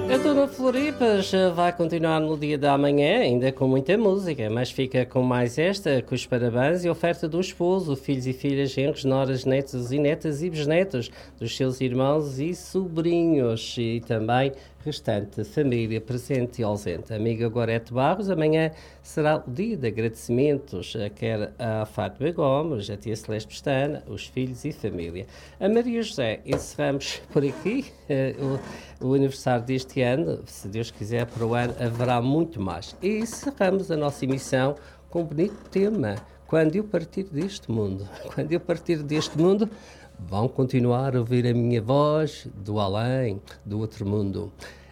A Dona Floripas vai continuar no dia da manhã, ainda com muita música, mas fica com mais esta, com os parabéns e oferta do esposo, filhos e filhas, genros, noras, netos e netas e bisnetos, dos seus irmãos e sobrinhos e também restante família presente e ausente. Amiga Gorete Barros, amanhã será o dia de agradecimentos, quer a Fátima Gomes, a tia Celeste Pestana, os filhos e família. A Maria José, encerramos por aqui o aniversário deste ano, se Deus quiser, para o ano haverá muito mais. E encerramos a nossa emissão com um bonito tema, quando eu partir deste mundo. Quando eu partir deste mundo, vão continuar a ouvir a minha voz do além, do outro mundo.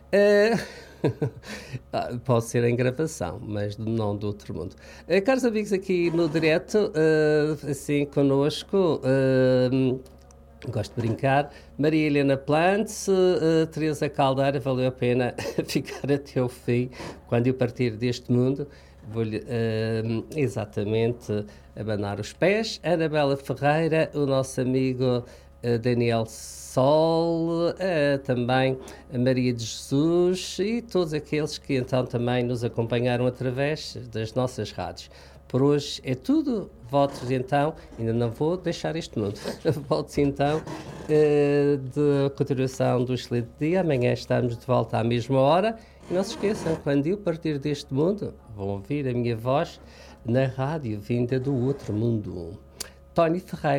Pode ser em gravação, mas não do outro mundo. Caros amigos, aqui no direto, assim connosco, gosto de brincar, Maria Helena Plantes, Teresa Caldeira, valeu a pena ficar até o fim, quando eu partir deste mundo. Vou-lhe exatamente abanar os pés. Anabela Ferreira, o nosso amigo Daniel Sol, também a Maria de Jesus e todos aqueles que então também nos acompanharam através das nossas rádios. Por hoje é tudo. Votos então, ainda não vou deixar este mundo. Votos então de continuação do excelente dia. Amanhã estamos de volta à mesma hora. E não se esqueçam, quando eu partir deste mundo, vão ouvir a minha voz na rádio vinda do outro mundo. Tony Ferreira.